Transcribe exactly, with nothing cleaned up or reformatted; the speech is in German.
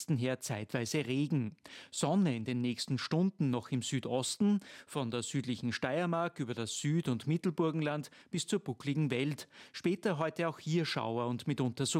her zeitweise Regen. Sonne in den nächsten Stunden noch im Südosten, von der südlichen Steiermark über das Süd- und Mittelburgenland bis zur buckligen Welt. Später heute auch hier Schauer und mitunter sogar